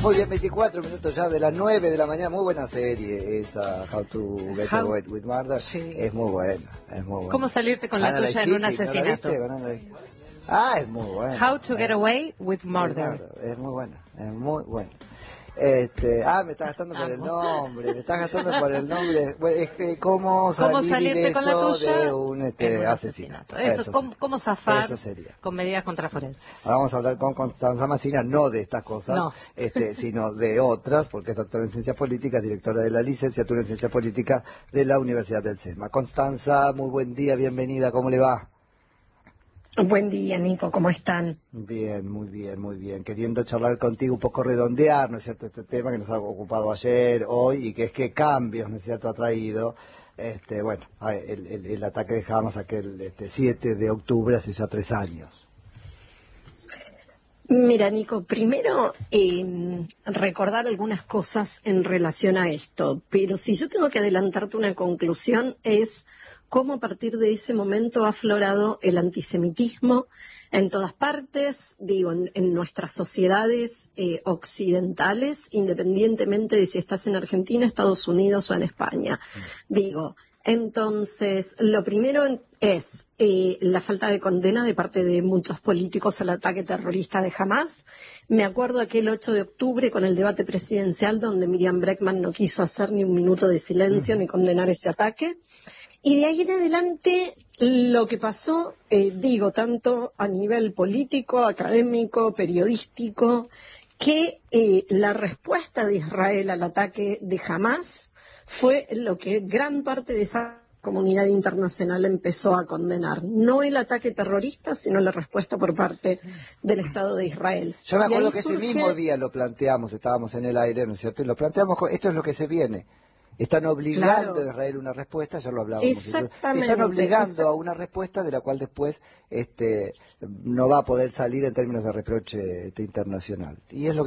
Muy bien, 24 minutos ya de las 9 de la mañana. Muy buena serie esa, How to Get Away with Murder. Sí. Es muy buena, es muy buena. ¿Cómo salirte con la tuya en un asesinato? Ah, es muy buena. How to Get Away with Murder. Es muy buena, es muy buena. Me estás gastando por el nombre, Bueno, es que cómo salirte con la tuya de un asesinato. Eso, ¿cómo zafar eso sería. con medidas contraforenses? Ahora vamos a hablar con Constanza Massina, no de estas cosas, no. Sino de otras, porque es doctora en Ciencias Políticas, directora de la licenciatura en Ciencias Políticas de la Universidad del SESMA. Constanza, muy buen día, bienvenida, ¿cómo le va? Buen día, Nico, ¿cómo están? Bien, muy bien, muy bien. Queriendo charlar contigo, un poco redondear, ¿no es cierto?, este tema que nos ha ocupado ayer, hoy, y que es que cambios, ¿no es cierto?, ha traído, el ataque de Hamas aquel 7 de octubre, hace ya 3 años. Mira, Nico, primero recordar algunas cosas en relación a esto, pero si yo tengo que adelantarte una conclusión es cómo a partir de ese momento ha aflorado el antisemitismo en todas partes, en nuestras sociedades occidentales, independientemente de si estás en Argentina, Estados Unidos o en España. Entonces, lo primero es la falta de condena de parte de muchos políticos al ataque terrorista de Hamás. Me acuerdo aquel 8 de octubre con el debate presidencial donde Miriam Bregman no quiso hacer ni un minuto de silencio ni condenar ese ataque. Y de ahí en adelante lo que pasó, tanto a nivel político, académico, periodístico, que la respuesta de Israel al ataque de Hamás fue lo que gran parte de esa comunidad internacional empezó a condenar. No el ataque terrorista, sino la respuesta por parte del Estado de Israel. Yo me acuerdo que ese mismo día lo planteamos, estábamos en el aire, ¿no es cierto? Y lo planteamos, esto es lo que se viene. Están obligando a Israel una respuesta, ya lo hablábamos. Exactamente. Están obligando a una respuesta de la cual después no va a poder salir en términos de reproche internacional. Y es lo que